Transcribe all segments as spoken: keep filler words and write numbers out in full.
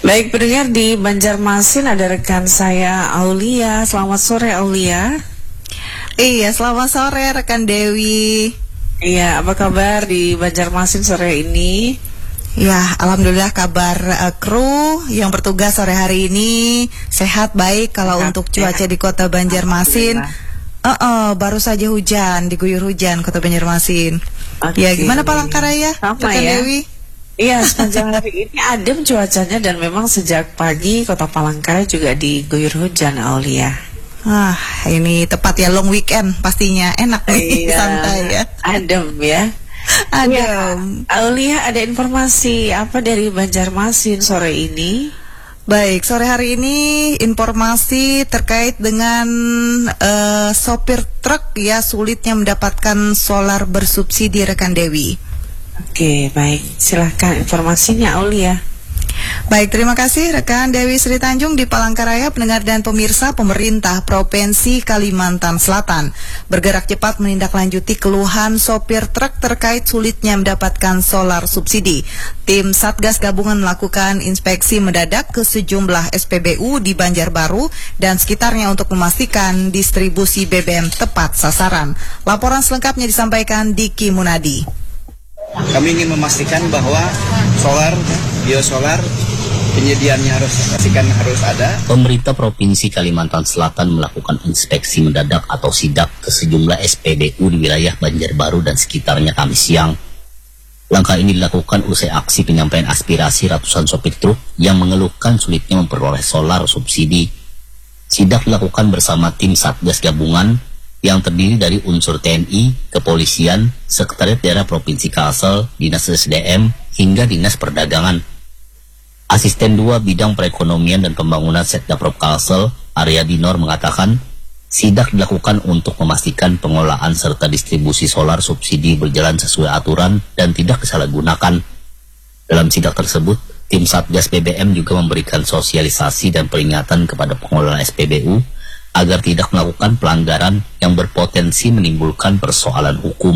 Baik pendengar, di Banjarmasin ada rekan saya Aulia. Selamat sore Aulia. Iya, selamat sore rekan Dewi. Iya, apa kabar di Banjarmasin sore ini? Ya, alhamdulillah kabar uh, kru yang bertugas sore hari ini sehat baik. Kalau sehat, untuk cuaca ya. Di kota Banjarmasin, uh, uh, baru saja hujan, diguyur hujan kota Banjarmasin. Okay. Ya, gimana Palangkaraya, rekan ya. Dewi? Iya, sepanjang hari ini adem cuacanya dan memang sejak pagi kota Palangkaraya juga diguyur hujan, Aulia. Ah, ini tepat ya, long weekend pastinya enak nih, iya, santai ya. Adem ya. Adem. Ya, Aulia, ada informasi apa dari Banjarmasin sore ini? Baik, sore hari ini informasi terkait dengan uh, sopir truk ya sulitnya mendapatkan solar bersubsidi rekan Dewi. Oke, baik. Silahkan informasinya, Aulia. Baik, terima kasih rekan Dewi Sri Tanjung di Palangkaraya. Pendengar dan pemirsa, pemerintah Provinsi Kalimantan Selatan bergerak cepat menindaklanjuti keluhan sopir truk terkait sulitnya mendapatkan solar subsidi. Tim Satgas Gabungan melakukan inspeksi mendadak ke sejumlah S P B U di Banjarbaru dan sekitarnya untuk memastikan distribusi B B M tepat sasaran. Laporan selengkapnya disampaikan Diki Munadi. Kami ingin memastikan bahwa solar, biosolar, penyediaannya harus pastikan harus ada. Pemerintah Provinsi Kalimantan Selatan melakukan inspeksi mendadak atau sidak ke sejumlah S P B U di wilayah Banjarbaru dan sekitarnya Kamis siang. Langkah ini dilakukan usai aksi penyampaian aspirasi ratusan sopir truk yang mengeluhkan sulitnya memperoleh solar subsidi. Sidak dilakukan bersama tim Satgas Gabungan yang terdiri dari unsur T N I, Kepolisian, Sekretariat Daerah Provinsi Kalsel, Dinas S D M, hingga Dinas Perdagangan. Asisten dua Bidang Perekonomian dan Pembangunan Setdaprop Kalsel, Arya Dinor mengatakan, sidak dilakukan untuk memastikan pengelolaan serta distribusi solar subsidi berjalan sesuai aturan dan tidak disalahgunakan. Dalam sidak tersebut, tim Satgas B B M juga memberikan sosialisasi dan peringatan kepada pengelola S P B U agar tidak melakukan pelanggaran yang berpotensi menimbulkan persoalan hukum.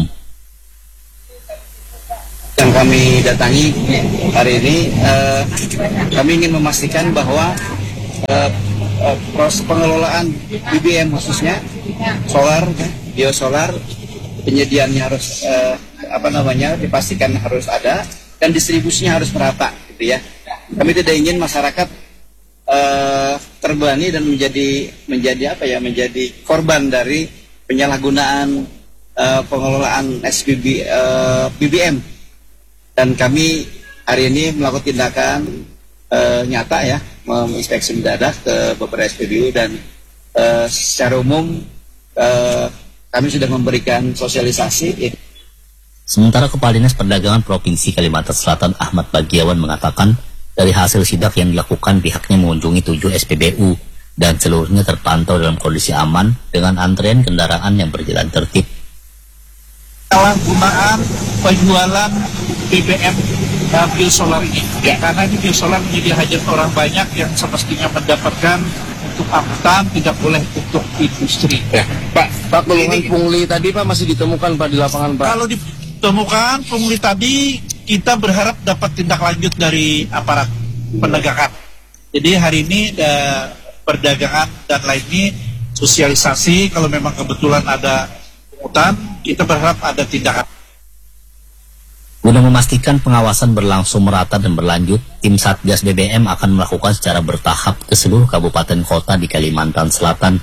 Yang kami datangi hari ini, eh, kami ingin memastikan bahwa eh, eh, proses pengelolaan B B M khususnya solar, biosolar, penyediaannya harus eh, apa namanya dipastikan harus ada dan distribusinya harus merata, gitu ya. Kami tidak ingin masyarakat Uh, terbebani dan menjadi menjadi apa ya menjadi korban dari penyalahgunaan uh, pengelolaan S P B, uh, B B M, dan kami hari ini melakukan tindakan uh, nyata ya, menginspeksi mendadak ke beberapa S P B U dan uh, secara umum uh, kami sudah memberikan sosialisasi. Sementara Kepala Dinas Perdagangan Provinsi Kalimantan Selatan Ahmad Bagiawan mengatakan, dari hasil sidak yang dilakukan pihaknya mengunjungi tujuh S P B U dan seluruhnya terpantau dalam kondisi aman dengan antrean kendaraan yang berjalan tertib. Penyalahgunaan penjualan B B M uh, biosolar ini, ya. Karena ini biosolar menjadi hajat orang banyak yang semestinya mendapatkan untuk angkutan, tidak boleh untuk industri. Ya. Pak, Pak golongan pungli tadi Pak masih ditemukan Pak di lapangan Pak? Kalau ditemukan pungli tadi, kita berharap dapat tindak lanjut dari aparat penegakan. Jadi hari ini ada perdagangan dan lainnya sosialisasi, kalau memang kebetulan ada pungutan, kita berharap ada tindakan. Guna memastikan pengawasan berlangsung merata dan berlanjut, tim Satgas B B M akan melakukan secara bertahap ke seluruh kabupaten kota di Kalimantan Selatan.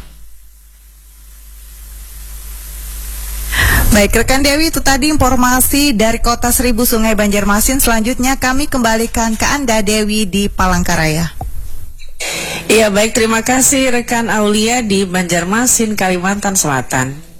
Baik, rekan Dewi, itu tadi informasi dari Kota Seribu Sungai Banjarmasin. Selanjutnya kami kembalikan ke Anda, Dewi, di Palangkaraya. Iya, baik, terima kasih rekan Aulia di Banjarmasin, Kalimantan Selatan.